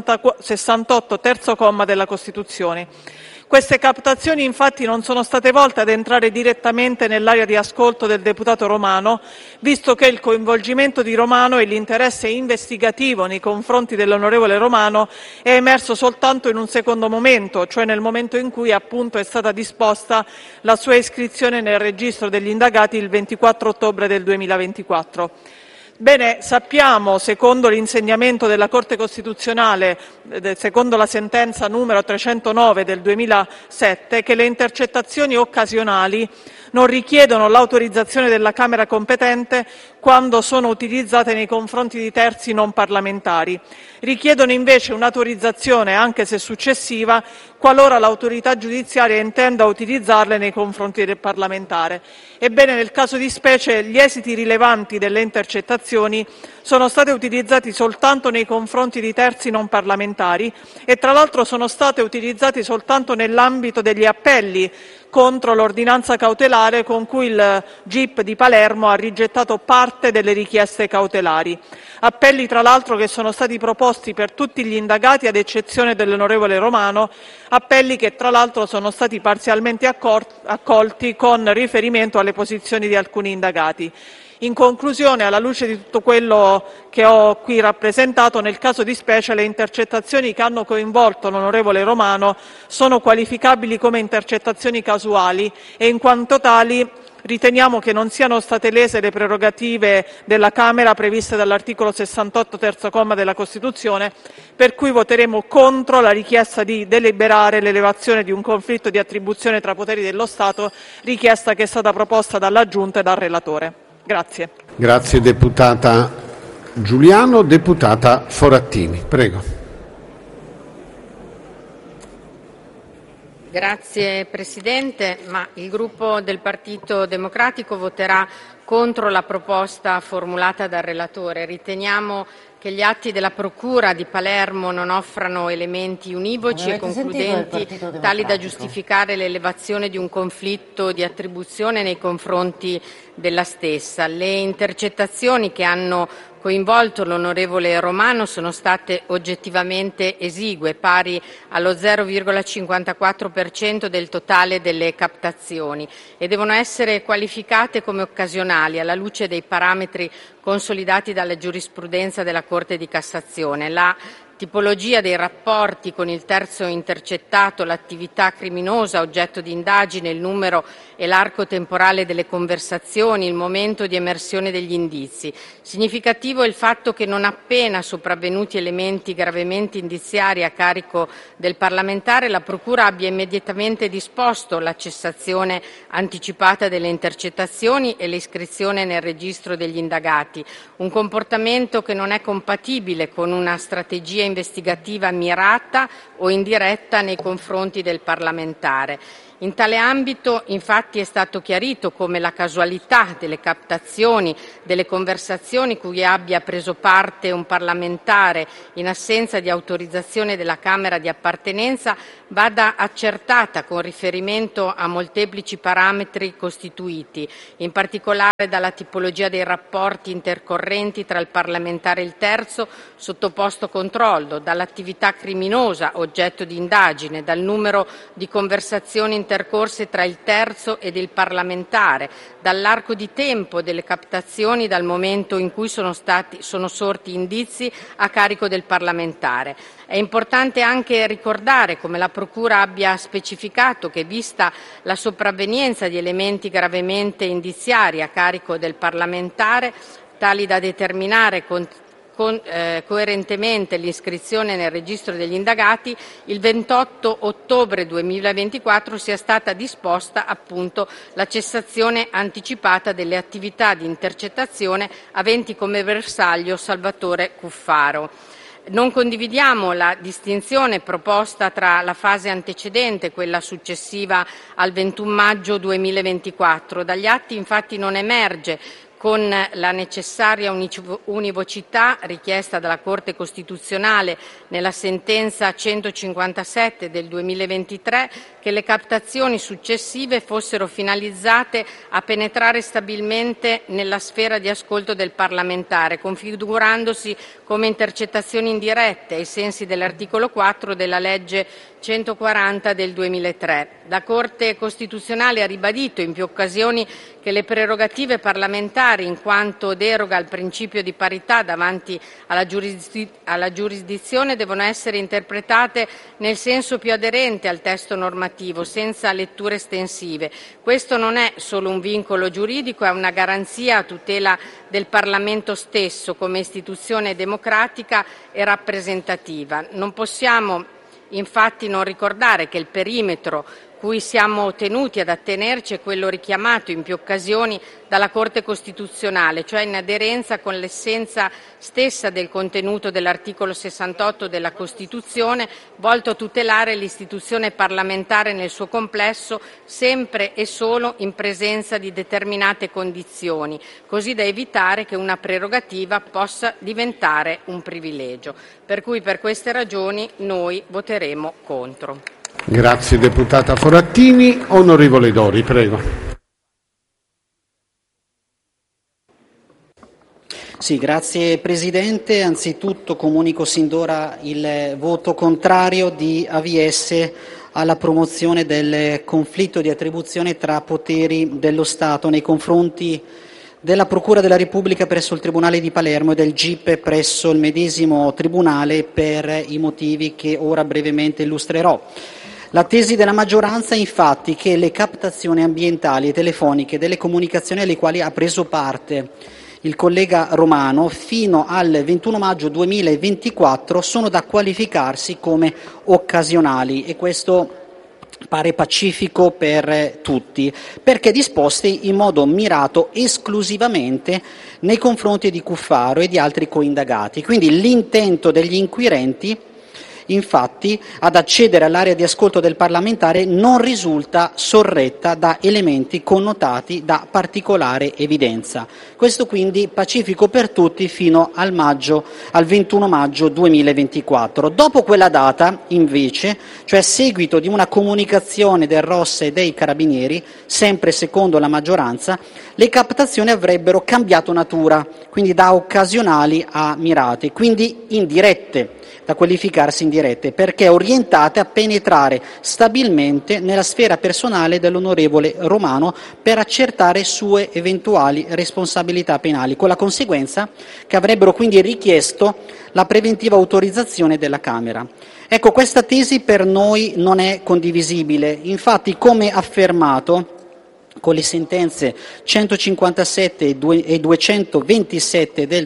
68, terzo comma della Costituzione. Queste captazioni infatti non sono state volte ad entrare direttamente nell'area di ascolto del deputato Romano, visto che il coinvolgimento di Romano e l'interesse investigativo nei confronti dell'onorevole Romano è emerso soltanto in un secondo momento, cioè nel momento in cui appunto è stata disposta la sua iscrizione nel registro degli indagati il 24 ottobre del 2024. Bene, sappiamo, secondo l'insegnamento della Corte Costituzionale, secondo la sentenza numero 309 del 2007, che le intercettazioni occasionali non richiedono l'autorizzazione della Camera competente quando sono utilizzate nei confronti di terzi non parlamentari. Richiedono invece un'autorizzazione, anche se successiva, qualora l'autorità giudiziaria intenda utilizzarle nei confronti del parlamentare. Ebbene, nel caso di specie, gli esiti rilevanti delle intercettazioni sono stati utilizzati soltanto nei confronti di terzi non parlamentari e, tra l'altro, sono state utilizzati soltanto nell'ambito degli appelli contro l'ordinanza cautelare con cui il GIP di Palermo ha rigettato parte delle richieste cautelari. Appelli, tra l'altro, che sono stati proposti per tutti gli indagati ad eccezione dell'onorevole Romano, appelli che tra l'altro sono stati parzialmente accolti con riferimento alle posizioni di alcuni indagati. In conclusione, alla luce di tutto quello che ho qui rappresentato, nel caso di specie le intercettazioni che hanno coinvolto l'onorevole Romano sono qualificabili come intercettazioni casuali e, in quanto tali, riteniamo che non siano state lese le prerogative della Camera previste dall'articolo 68, terzo comma della Costituzione, per cui voteremo contro la richiesta di deliberare l'elevazione di un conflitto di attribuzione tra poteri dello Stato, richiesta che è stata proposta dalla Giunta e dal relatore. Grazie. Grazie deputata Giuliano. Deputata Forattini, prego. Grazie Presidente, il gruppo del Partito Democratico voterà contro la proposta formulata dal relatore. Riteniamo che gli atti della Procura di Palermo non offrano elementi univoci e concludenti tali da giustificare l'elevazione di un conflitto di attribuzione nei confronti della stessa. Le intercettazioni che hanno coinvolto l'onorevole Romano sono state oggettivamente esigue, pari allo 0,54% del totale delle captazioni, e devono essere qualificate come occasionali alla luce dei parametri consolidati dalla giurisprudenza della Corte di Cassazione. La tipologia dei rapporti con il terzo intercettato, l'attività criminosa oggetto di indagine, il numero e l'arco temporale delle conversazioni, il momento di emersione degli indizi. Significativo è il fatto che non appena sopravvenuti elementi gravemente indiziari a carico del parlamentare, la Procura abbia immediatamente disposto la cessazione anticipata delle intercettazioni e l'iscrizione nel registro degli indagati, un comportamento che non è compatibile con una strategia investigativa mirata o indiretta nei confronti del parlamentare. In tale ambito, infatti, è stato chiarito come la casualità delle captazioni delle conversazioni cui abbia preso parte un parlamentare in assenza di autorizzazione della Camera di appartenenza vada accertata con riferimento a molteplici parametri costituiti, in particolare dalla tipologia dei rapporti intercorrenti tra il parlamentare e il terzo sottoposto a controllo, dall'attività criminosa oggetto di indagine, dal numero di conversazioni intercorse tra il terzo ed il parlamentare, dall'arco di tempo delle captazioni dal momento in cui sono sorti indizi a carico del parlamentare. È importante anche ricordare come la Procura abbia specificato che, vista la sopravvenienza di elementi gravemente indiziari a carico del parlamentare, tali da determinare coerentemente l'iscrizione nel registro degli indagati, il 28 ottobre 2024 sia stata disposta appunto la cessazione anticipata delle attività di intercettazione aventi come bersaglio Salvatore Cuffaro. Non condividiamo la distinzione proposta tra la fase antecedente e quella successiva al 21 maggio 2024. Dagli atti infatti non emerge, con la necessaria univocità richiesta dalla Corte Costituzionale nella sentenza 157 del 2023, che le captazioni successive fossero finalizzate a penetrare stabilmente nella sfera di ascolto del parlamentare, configurandosi come intercettazioni indirette ai sensi dell'articolo 4 della legge 140 del 2003. La Corte Costituzionale ha ribadito in più occasioni che le prerogative parlamentari, in quanto deroga al principio di parità davanti alla giurisdizione, devono essere interpretate nel senso più aderente al testo normativo, senza letture estensive. Questo non è solo un vincolo giuridico, è una garanzia a tutela del Parlamento stesso come istituzione democratica e rappresentativa. Non possiamo infatti non ricordare che il perimetro cui siamo tenuti ad attenerci è quello richiamato in più occasioni dalla Corte Costituzionale, cioè in aderenza con l'essenza stessa del contenuto dell'articolo 68 della Costituzione, volto a tutelare l'istituzione parlamentare nel suo complesso, sempre e solo in presenza di determinate condizioni, così da evitare che una prerogativa possa diventare un privilegio. Per cui, per queste ragioni, noi voteremo contro. Grazie deputata Forattini. Onorevole Dori, prego. Sì, grazie Presidente. Anzitutto comunico sin d'ora il voto contrario di AVS alla promozione del conflitto di attribuzione tra poteri dello Stato nei confronti della Procura della Repubblica presso il Tribunale di Palermo e del GIP presso il medesimo Tribunale, per i motivi che ora brevemente illustrerò. La tesi della maggioranza, infatti, che le captazioni ambientali e telefoniche delle comunicazioni alle quali ha preso parte il collega Romano fino al 21 maggio 2024 sono da qualificarsi come occasionali, e questo pare pacifico per tutti, perché disposte in modo mirato esclusivamente nei confronti di Cuffaro e di altri coindagati. Quindi l'intento degli inquirenti, infatti, ad accedere all'area di ascolto del parlamentare non risulta sorretta da elementi connotati da particolare evidenza. Questo quindi pacifico per tutti fino al 21 maggio 2024. Dopo quella data, invece, cioè a seguito di una comunicazione del ROS e dei Carabinieri, sempre secondo la maggioranza, le captazioni avrebbero cambiato natura, quindi da occasionali a mirate, quindi indirette, da qualificarsi indirette, perché orientate a penetrare stabilmente nella sfera personale dell'onorevole Romano per accertare sue eventuali responsabilità penali, con la conseguenza che avrebbero quindi richiesto la preventiva autorizzazione della Camera. Ecco, questa tesi per noi non è condivisibile. Infatti, come affermato con le sentenze 157 e 227 del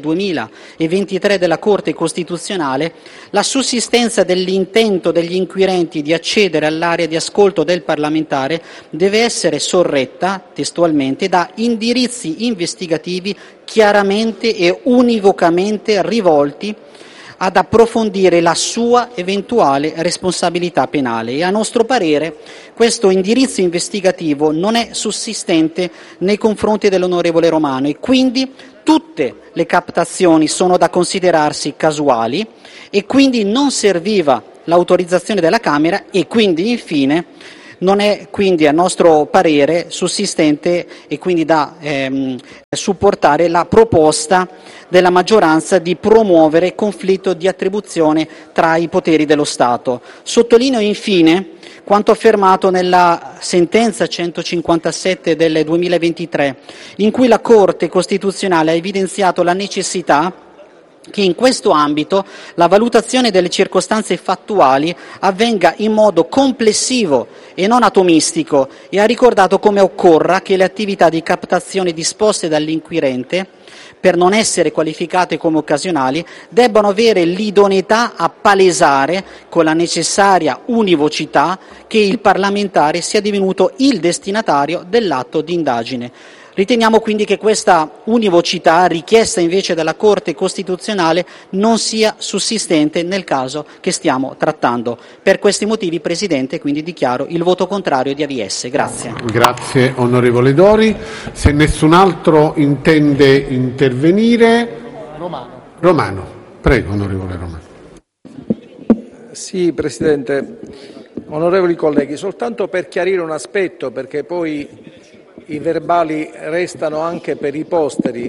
2023 della Corte Costituzionale, la sussistenza dell'intento degli inquirenti di accedere all'area di ascolto del parlamentare deve essere sorretta, testualmente, da indirizzi investigativi chiaramente e univocamente rivolti ad approfondire la sua eventuale responsabilità penale e a nostro parere questo indirizzo investigativo non è sussistente nei confronti dell'onorevole Romano e quindi tutte le captazioni sono da considerarsi casuali e quindi non serviva l'autorizzazione della Camera e quindi infine non è quindi a nostro parere sussistente e quindi da supportare la proposta della maggioranza di promuovere conflitto di attribuzione tra i poteri dello Stato. Sottolineo infine quanto affermato nella sentenza 157 del 2023, in cui la Corte Costituzionale ha evidenziato la necessità che in questo ambito la valutazione delle circostanze fattuali avvenga in modo complessivo e non atomistico e ha ricordato come occorra che le attività di captazione disposte dall'inquirente, per non essere qualificate come occasionali, debbano avere l'idoneità a palesare con la necessaria univocità che il parlamentare sia divenuto il destinatario dell'atto di indagine. Riteniamo quindi che questa univocità, richiesta invece dalla Corte Costituzionale, non sia sussistente nel caso che stiamo trattando. Per questi motivi, Presidente, quindi dichiaro il voto contrario di AVS. Grazie. Grazie onorevole Dori. Se nessun altro intende intervenire. Romano. Prego onorevole Romano. Sì, Presidente. Onorevoli colleghi, soltanto per chiarire un aspetto, perché poi i verbali restano anche per i posteri.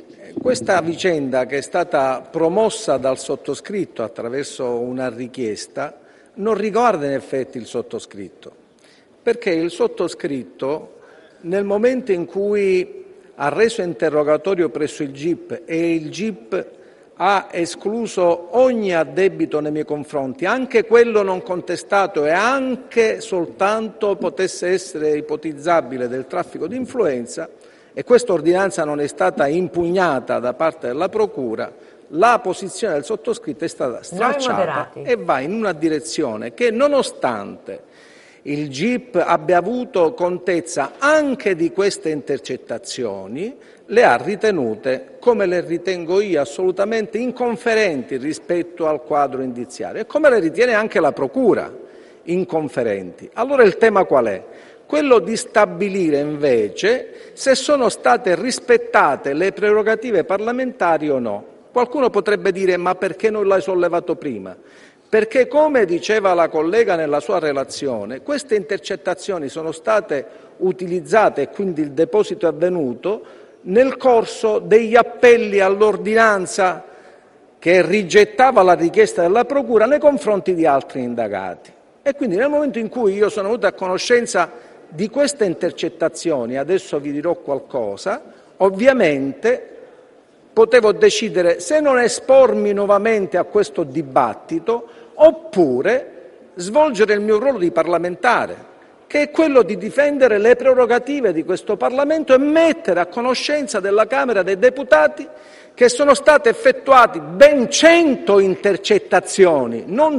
Questa vicenda, che è stata promossa dal sottoscritto attraverso una richiesta, non riguarda in effetti il sottoscritto, perché il sottoscritto nel momento in cui ha reso interrogatorio presso il GIP e il GIP ha escluso ogni addebito nei miei confronti, anche quello non contestato e anche soltanto potesse essere ipotizzabile del traffico di influenza, e questa ordinanza non è stata impugnata da parte della Procura, la posizione del sottoscritto è stata stralciata e va in una direzione che, nonostante il GIP abbia avuto contezza anche di queste intercettazioni, le ha ritenute, come le ritengo io, assolutamente inconferenti rispetto al quadro indiziario e come le ritiene anche la Procura inconferenti. Allora il tema qual è? Quello di stabilire invece se sono state rispettate le prerogative parlamentari o no. Qualcuno potrebbe dire: ma perché non l'hai sollevato prima? Perché, come diceva la collega nella sua relazione, queste intercettazioni sono state utilizzate e quindi il deposito è avvenuto nel corso degli appelli all'ordinanza che rigettava la richiesta della Procura nei confronti di altri indagati. E quindi nel momento in cui io sono venuto a conoscenza di queste intercettazioni, adesso vi dirò qualcosa, ovviamente potevo decidere se non espormi nuovamente a questo dibattito oppure svolgere il mio ruolo di parlamentare, che è quello di difendere le prerogative di questo Parlamento e mettere a conoscenza della Camera dei Deputati che sono state effettuate ben 100 intercettazioni, non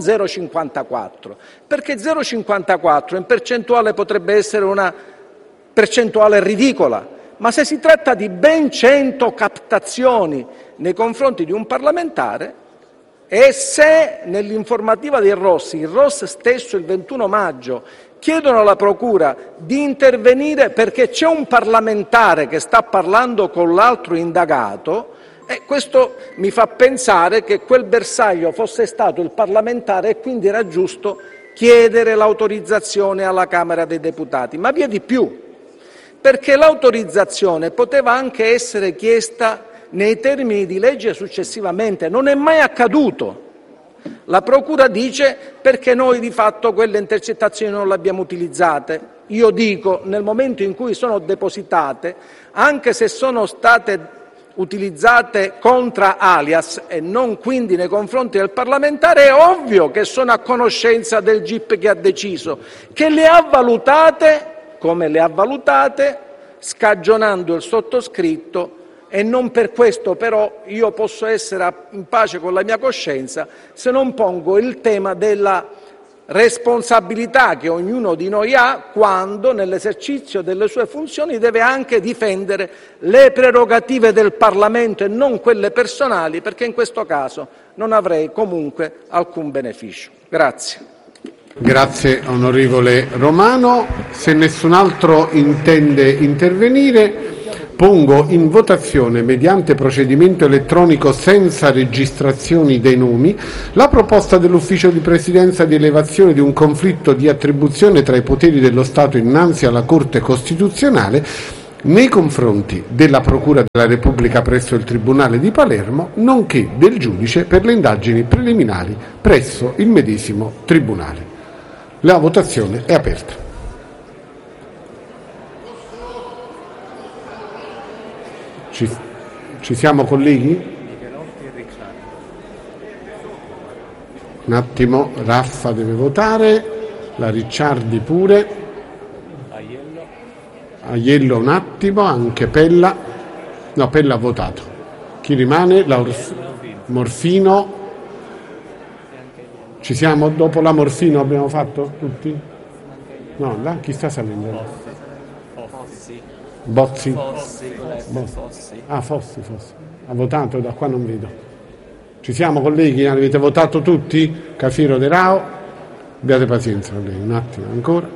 0,54, perché 0,54 in percentuale potrebbe essere una percentuale ridicola, ma se si tratta di ben 100 captazioni nei confronti di un parlamentare, e se nell'informativa del ROS, il ROS stesso il 21 maggio, chiedono alla Procura di intervenire perché c'è un parlamentare che sta parlando con l'altro indagato, questo mi fa pensare che quel bersaglio fosse stato il parlamentare e quindi era giusto chiedere l'autorizzazione alla Camera dei Deputati. Ma vi è di più, perché l'autorizzazione poteva anche essere chiesta nei termini di legge successivamente. Non è mai accaduto. La Procura dice perché noi di fatto quelle intercettazioni non le abbiamo utilizzate. Io dico, nel momento in cui sono depositate, anche se sono state utilizzate contra alias e non quindi nei confronti del parlamentare, è ovvio che sono a conoscenza del GIP che ha deciso, che le ha valutate come le ha valutate, scagionando il sottoscritto, e non per questo però io posso essere in pace con la mia coscienza se non pongo il tema della responsabilità che ognuno di noi ha quando nell'esercizio delle sue funzioni deve anche difendere le prerogative del Parlamento e non quelle personali, perché in questo caso non avrei comunque alcun beneficio. Grazie. Grazie onorevole Romano. Se nessun altro intende intervenire, pongo in votazione, mediante procedimento elettronico senza registrazioni dei nomi, la proposta dell'Ufficio di Presidenza di elevazione di un conflitto di attribuzione tra i poteri dello Stato innanzi alla Corte Costituzionale nei confronti della Procura della Repubblica presso il Tribunale di Palermo, nonché del giudice per le indagini preliminari presso il medesimo Tribunale. La votazione è aperta. Ci siamo, colleghi? Un attimo, Raffa deve votare, la Ricciardi pure, Aiello un attimo, anche Pella. No, Pella ha votato. Chi rimane? Morfino. Ci siamo? Dopo la Morfino abbiamo fatto tutti? No, là chi sta salendo? Bozzi. Ah, Fossi. Ha votato, da qua non vedo. Ci siamo, colleghi? Avete votato tutti? Cafiero De Rao? Abbiate pazienza, colleghi, un attimo ancora.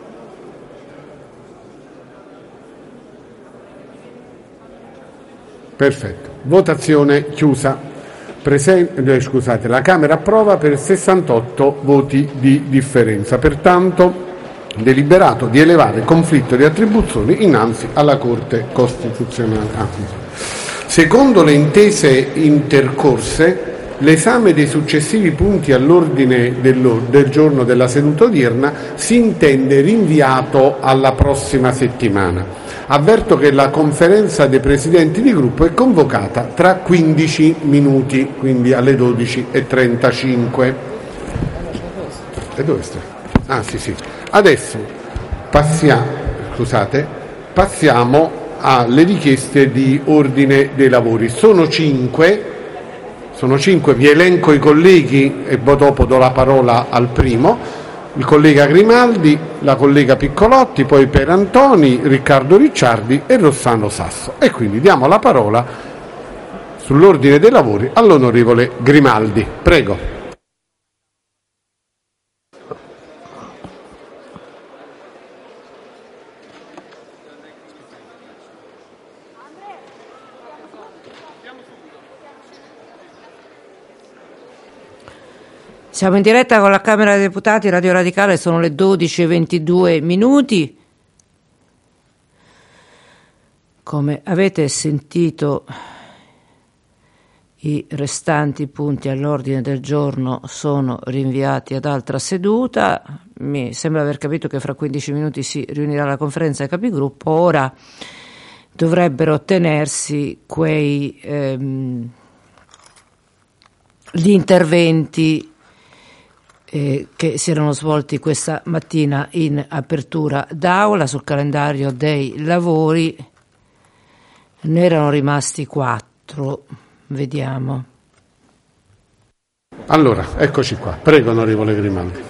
Perfetto. Votazione chiusa. La Camera approva per 68 voti di differenza. Pertanto, deliberato di elevare conflitto di attribuzioni innanzi alla Corte Costituzionale. Secondo le intese intercorse, l'esame dei successivi punti all'ordine del giorno della seduta odierna si intende rinviato alla prossima settimana. Avverto che la conferenza dei presidenti di gruppo è convocata tra 15 minuti, quindi alle 12:35. E dove sta? Ah, sì. Adesso passiamo alle richieste di ordine dei lavori. Sono cinque, vi elenco i colleghi e dopo do la parola al primo. Il collega Grimaldi, la collega Piccolotti, poi Pierantoni, Riccardo Ricciardi e Rossano Sasso. E quindi diamo la parola sull'ordine dei lavori all'onorevole Grimaldi. Prego. Siamo in diretta con la Camera dei Deputati, Radio Radicale, sono le 12:22. Come avete sentito, i restanti punti all'ordine del giorno sono rinviati ad altra seduta. Mi sembra aver capito che fra 15 minuti si riunirà la conferenza dei capigruppo. Ora dovrebbero tenersi gli interventi che si erano svolti questa mattina in apertura d'aula. Sul calendario dei lavori ne erano rimasti 4. Vediamo. Allora, eccoci qua. Prego, onorevole Grimaldi.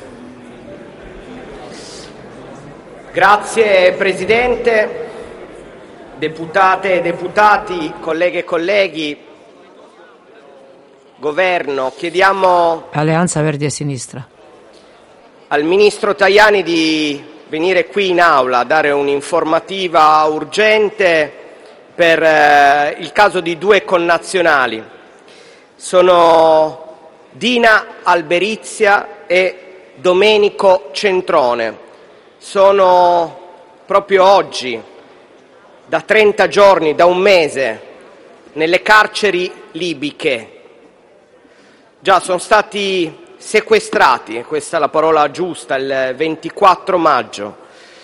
Grazie Presidente, deputate e deputati, colleghe e colleghi, Governo, chiediamo Alleanza Verdi e Sinistra al Ministro Tajani di venire qui in aula a dare un'informativa urgente per il caso di 2 connazionali. Sono Dina Alberizia e Domenico Centrone. Sono proprio oggi, da 30 giorni, da un mese, nelle carceri libiche. Già sono stati sequestrati, questa è la parola giusta, il 24 maggio.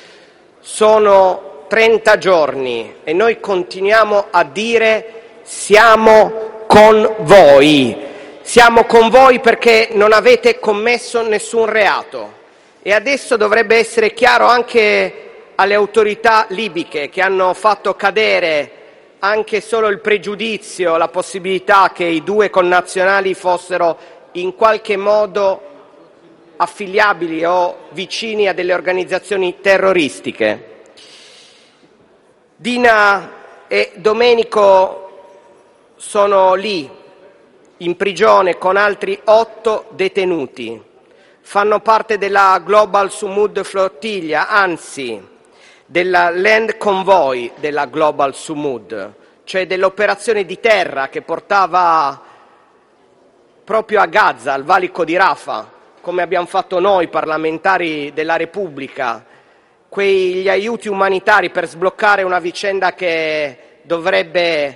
Sono 30 giorni e noi continuiamo a dire siamo con voi. Siamo con voi perché non avete commesso nessun reato. E adesso dovrebbe essere chiaro anche alle autorità libiche che hanno fatto cadere anche solo il pregiudizio, la possibilità che i 2 connazionali fossero in qualche modo affiliabili o vicini a delle organizzazioni terroristiche. Dina e Domenico sono lì, in prigione, con altri 8 detenuti. Fanno parte della Global Sumud Flottiglia, anzi, della Land Convoy della Global Sumud, cioè dell'operazione di terra che portava proprio a Gaza, al valico di Rafah, come abbiamo fatto noi parlamentari della Repubblica, quegli aiuti umanitari per sbloccare una vicenda che dovrebbe